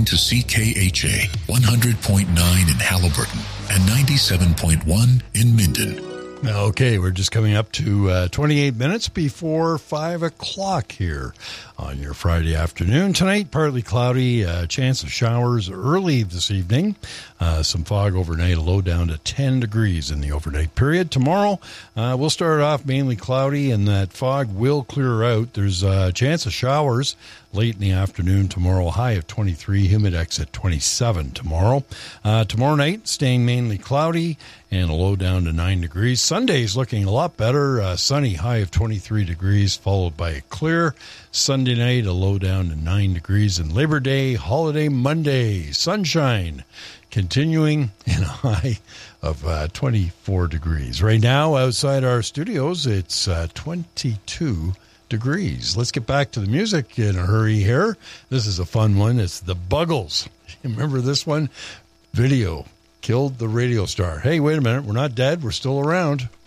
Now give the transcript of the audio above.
to CKHA 100.9 in Halliburton and 97.1 in Minden. Okay, we're just coming up to 28 minutes before 5 o'clock here on your Friday afternoon. Tonight, partly cloudy, chance of showers early this evening. Some fog overnight, a low down to 10 degrees in the overnight period. Tomorrow, we'll start off mainly cloudy, and that fog will clear out. There's a chance of showers late in the afternoon tomorrow, high of 23, humidex at 27 tomorrow. Tomorrow night, staying mainly cloudy and a low down to 9 degrees. Sunday's looking a lot better, sunny, high of 23 degrees, followed by a clear Sunday night, a low down to 9 degrees. And Labor Day, holiday Monday, sunshine continuing in a high of 24 degrees. Right now, outside our studios, it's 22 degrees. Let's get back to the music in a hurry here. This is a fun one. It's the Buggles. Remember this one? Video killed the radio star. Hey, wait a minute. We're not dead. We're still around.